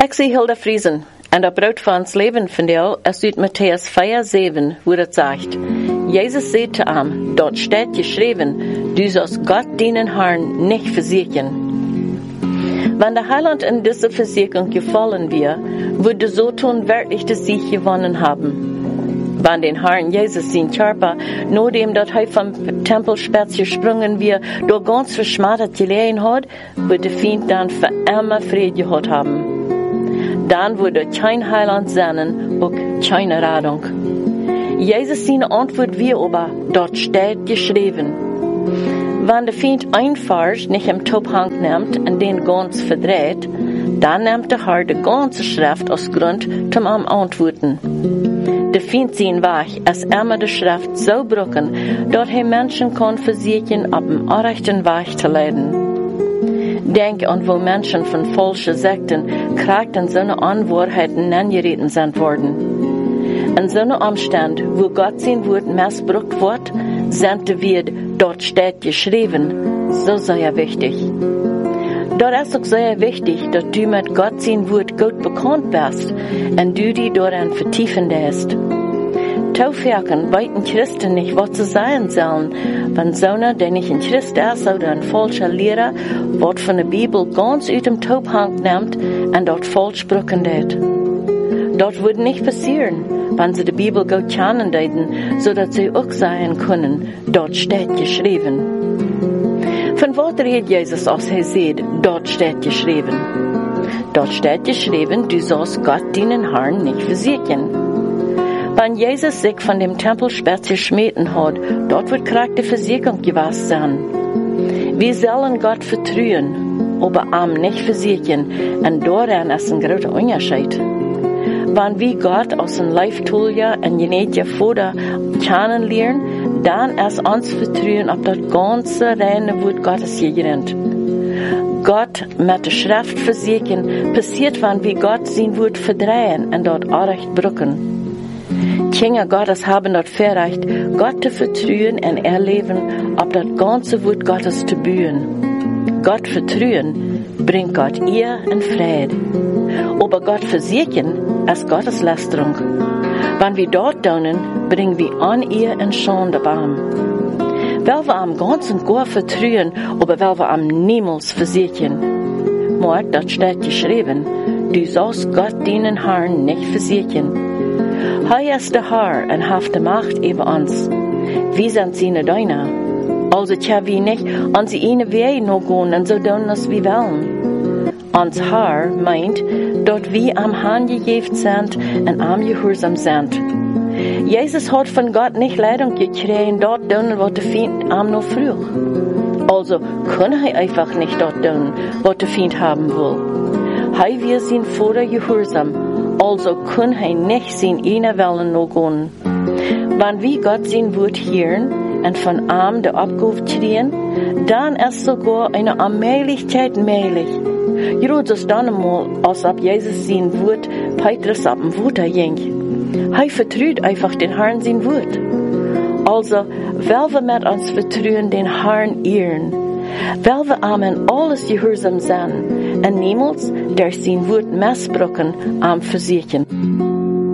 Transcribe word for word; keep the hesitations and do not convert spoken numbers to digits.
Ik zie Hilda Friesen en dat brood van ons leven vandeel is uit Matthäus vier zeven, wo het zegt, Jezus zei te hem, dort staat geschreven, du sollst Gott dienen Herrn nicht versuchen. Wenn der Heiland in diese Versicherung gefallen wäre, würde so tun wirklich den Sieg gewonnen haben. Wenn den Herrn Jesus sein Körper, nachdem dat er vom Tempelspitz gesprungen wir, durch ganz verschmattert gelegen hat, würde der Feind dann für immer Friede gehabt haben. Dann würde kein Heiland sein, auch keine Rettung. Jesus seine Antwort wie aber, dort steht geschrieben. Wenn der Feind ein Vers nicht im Tophang nimmt und den ganz verdreht, dann nimmt der Herr die ganze Schrift als Grund zum am Antworten. Der Feind sein Weg ist immer die Schrift so brücken, dass er Menschen kann versichern, auf dem rechten Weg zu leiden. Denk an, wo Menschen von falschen Sekten kriegt und so eine Unwahrheiten angereden sind worden. In so einem Umstand, wo Gott sein Wort missbraucht wird, sind wir, dort steht geschrieben, so sehr wichtig. Dort ist auch sehr wichtig, dass du mit Gott sein Wort gut bekannt bist und du dich darin vertiefen lässt. Taufwerken weiten Christen nicht, was zu sein sollen, wenn so einer, der nicht ein Christ ist oder ein falscher Lehrer, was von der Bibel ganz aus dem Tophang nimmt und dort falsch brücken lässt. Dort würde nicht passieren, wenn sie die Bibel gut kennen würden, so dass sie auch sagen können, dort steht geschrieben. Von was redet Jesus, als er sagt, dort steht geschrieben? Dort steht geschrieben, du sollst Gott deinen Herrn nicht versuchen. Wenn Jesus sich von dem Tempelspitz geschmeten hat, dort wird gerade die Versicherung gewesen sein. Wir sollen Gott vertrauen, aber ihm nicht versuchen, und daran ist ein großer Unterschied. Wenn wir Gott aus einem Leif-Tulja und Genetja Foda kennenlernen, dann ist uns Vertrauen auf das ganze reine Wort Gottes gegründet. Gott mit der Schrift versichern passiert, wenn wir Gott sein Wort verdrehen und dort Anrecht brücken. Kinder Gottes haben dort Verrecht, Gott zu vertrauen und erleben, auf das ganze Wort Gottes zu bühen. Gott vertrauen bringt Gott ihr in Friede. Aber Gott versichern ist Gottes Lästerung. Wenn wir dort tun, bringen wir an ihr in Schande Baum. Weil wir am ganzen Gott vertrauen, aber weil wir am niemals versichern. Maar dort steht geschrieben, du sollst Gott deinen Herrn nicht versichern. Er ist der Herr und hat die Macht über uns. Wir sind seine Diener. Also können wir nicht an seine Wege noch gehen und so tun, was wir wollen. Uns Herr meint, dass wir am Herrn gegeben sind und am Gehorsam sind. Jesus hat von Gott nicht Leitung gekriegt, dort tun, was der Feind am noch früh. Also kann er einfach nicht dort tun, was der Feind haben will. Er will sein Vater Gehorsam. Also kann er nicht sein einer Wellen noch gehen. Wenn wir Gott sein Wort hören und von ihm der Abgabe kriegen, dann ist sogar eine Allmählichkeit möglich. Gerade so dann einmal, als ob Jesus sein Wort Petrus ab dem Wasser ging. Er vertraut einfach den Herrn sein Wort. Also, weil wir mit uns vertrauen den Herrn ehren, weil wir ihm in alles gehorsam sind, und niemals der sein Wort missbrauchen am Versichern.